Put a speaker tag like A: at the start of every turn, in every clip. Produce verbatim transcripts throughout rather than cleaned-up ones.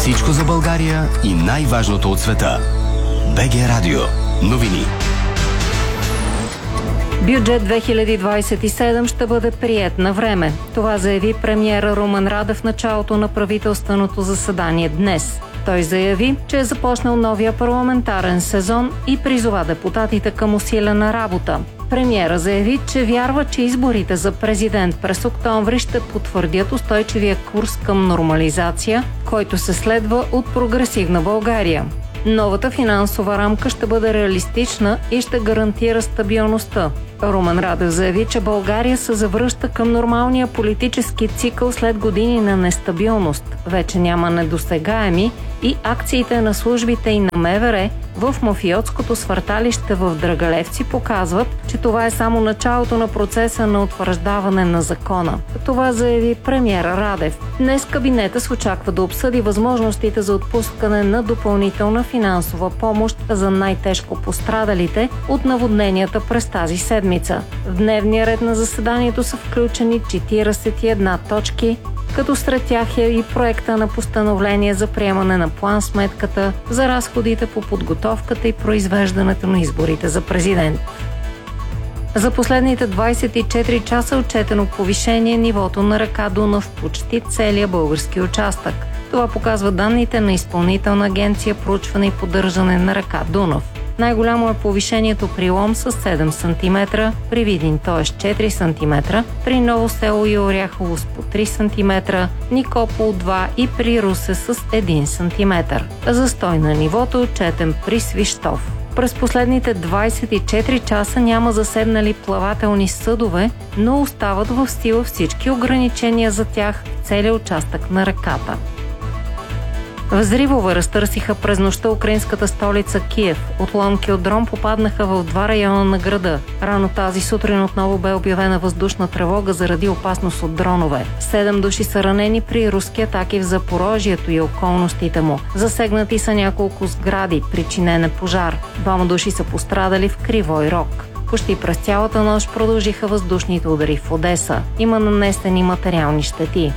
A: Всичко за България и най-важното от света. БГ Радио. Новини.
B: Бюджет две хиляди двадесет и седем ще бъде приет на време. Това заяви премиера Румен Радев в началото на правителственото заседание днес. Той заяви, че е започнал новия парламентарен сезон и призова депутатите към усилена работа. Премиера заяви, че вярва, че изборите за президент през октомври ще потвърдят устойчивия курс към нормализация, който се следва от прогресивна България. Новата финансова рамка ще бъде реалистична и ще гарантира стабилността. Румен Радев заяви, че България се завръща към нормалния политически цикъл след години на нестабилност. Вече няма недосегаеми и акциите на службите и на МВР в мафиотското свърталище в Драгалевци показват, че това е само началото на процеса на утвърждаване на закона. Това заяви премиера Радев. Днес кабинета се очаква да обсъди възможностите за отпускане на допълнителна финансова помощ за най-тежко пострадалите от наводненията през тази седмица. В дневния ред на заседанието са включени четиридесет и една точки, като сред тях е и проекта на постановление за приемане на план-сметката за разходите по подготовката и произвеждането на изборите за президент. За последните двадесет и четири часа е отчетено повишение нивото на река Дунав в почти целия български участък. Това показва данните на Изпълнителна агенция проучване и поддържане на река Дунав. Най-голямо е повишението при Лом с седем сантиметра, при Видин, т.е. четири сантиметра, при Ново село и Оряхово с по три сантиметра, Никопол два и при Русе с един сантиметър. Застой на нивото отчетен при Свищов. През последните двадесет и четири часа няма заседнали плавателни съдове, но остават в сила всички ограничения за тях в целия участък на реката. Взривове разтърсиха през нощта украинската столица Киев. Отломки от дрон попаднаха в два района на града. Рано тази сутрин отново бе обявена въздушна тревога заради опасност от дронове. Седем души са ранени при руски атаки в Запорожието и околностите му. Засегнати са няколко сгради, причинен е пожар. Двама души са пострадали в Кривой Рог. Почти през цялата нощ продължиха въздушните удари в Одеса. Има нанесени материални щети.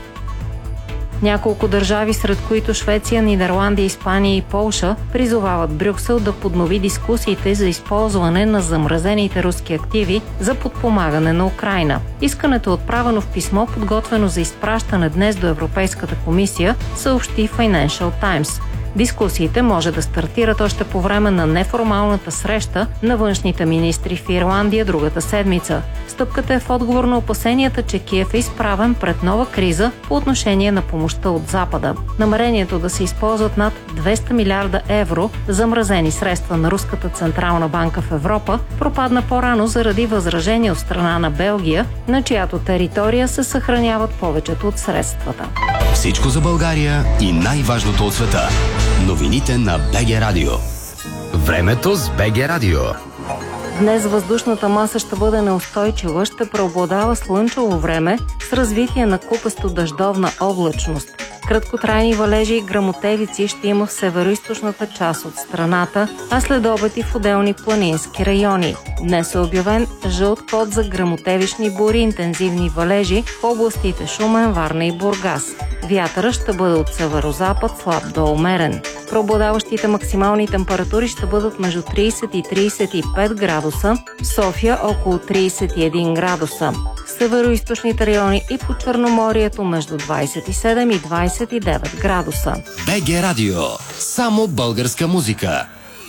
B: Няколко държави, сред които Швеция, Нидерландия, Испания и Полша, призовават Брюксел да поднови дискусиите за използване на замразените руски активи за подпомагане на Украйна. Искането е отправено в писмо, подготвено за изпращане днес до Европейската комисия, съобщи Financial Times. Дискусиите може да стартират още по време на неформалната среща на външните министри в Ирландия другата седмица. Стъпката е в отговор на опасенията, че Киев е изправен пред нова криза по отношение на помощта от Запада. Намерението да се използват над двеста милиарда евро замразени средства на Руската централна банка в Европа пропадна по-рано заради възражение от страна на Белгия, на чиято територия се съхраняват повечето от средствата.
A: Всичко за България и най-важното от света. Новините на БГ Радио. Времето с БГ Радио.
B: Днес въздушната маса ще бъде неустойчива, ще преобладава слънчево време с развитие на купесто дъждовна облачност. Краткотрайни валежи и гръмотевици ще има в североизточната част от страната, а след обед и в отделни планински райони. Днес е обявен жълт код за гръмотевични бури, интензивни валежи в областите Шумен, Варна и Бургас. Вятърът ще бъде от северозапад слаб до умерен. Преобладаващите максимални температури ще бъдат между тридесет и тридесет и пет градуса, в София около тридесет и един градуса. В североизточните райони и по Черноморието между двадесет и седем и двадесет и девет градуса.
A: БГ Радио. Само българска музика.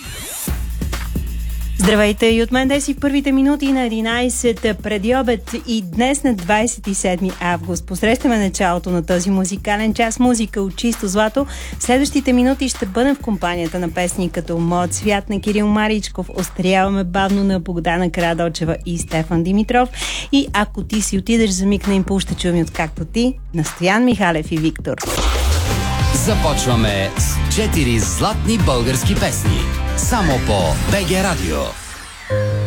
C: Здравейте и от мен днес и първите минути на единадесет преди обед и днес на двадесет и седми август. Посрещаме началото на този музикален час, музика от чисто злато. В следващите минути ще бъдем в компанията на песни като Моят свят на Кирил Маричков, Остаряваме бавно на Богдана Карадочева и Стефан Димитров. И ако ти си отидеш за миг на импул, ще чуем от както ти на Стоян Михалев и Виктор.
A: Започваме с четири златни български песни. Само по БГ Радио.